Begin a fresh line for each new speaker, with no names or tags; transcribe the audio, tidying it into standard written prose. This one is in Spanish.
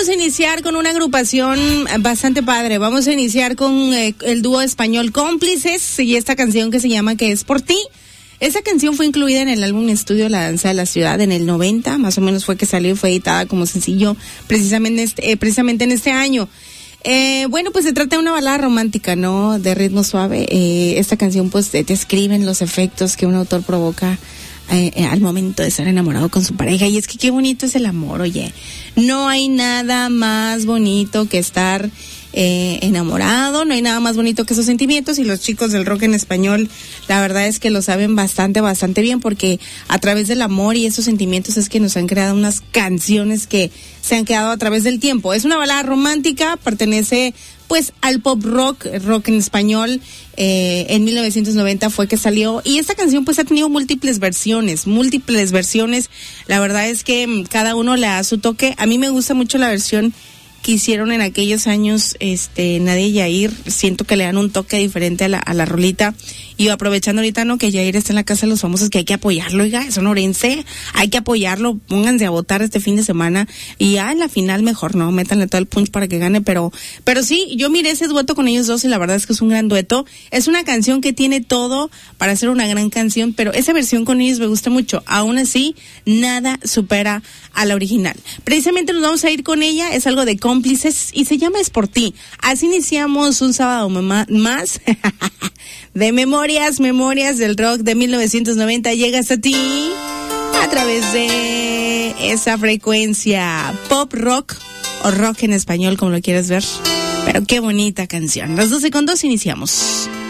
vamos a iniciar con una agrupación bastante padre. Vamos a iniciar con el dúo español Cómplices y esta canción que se llama Que es por ti. Esa canción fue incluida en el álbum estudio La Danza de la Ciudad en el 90, más o menos fue que salió y fue editada como sencillo precisamente en este año. Bueno, pues se trata de una balada romántica, ¿no? De ritmo suave. Esta canción pues te describen los efectos que un autor provoca al momento de estar enamorado con su pareja. Y es que qué bonito es el amor, oye. No hay nada más bonito que estar enamorado, no hay nada más bonito que esos sentimientos, y los chicos del rock en español la verdad es que lo saben bastante bien, porque a través del amor y esos sentimientos es que nos han creado unas canciones que se han quedado a través del tiempo. Es una balada romántica, pertenece pues al pop rock en español. En 1990 fue que salió, y esta canción pues ha tenido múltiples versiones. La verdad es que cada uno le da su toque. A mí me gusta mucho la versión que hicieron en aquellos años Nadia y Yair. Siento que le dan un toque diferente a la rolita. Y aprovechando ahorita, ¿no?, que Yair está en la casa de los famosos, que hay que apoyarlo, oiga, es sonorense, hay que apoyarlo, pónganse a votar este fin de semana, y ya en la final mejor, ¿no?, métanle todo el punch para que gane, pero sí, yo miré ese dueto con ellos dos y la verdad es que es un gran dueto. Es una canción que tiene todo para ser una gran canción, pero esa versión con ellos me gusta mucho. Aún así, nada supera a la original. Precisamente nos vamos a ir con ella, es algo de Cómplices y se llama Es por ti. Así iniciamos un sábado más de memorias del rock de 1990. Llega hasta ti a través de esa frecuencia pop rock o rock en español, como lo quieras ver. Pero qué bonita canción. Las 12:02 iniciamos.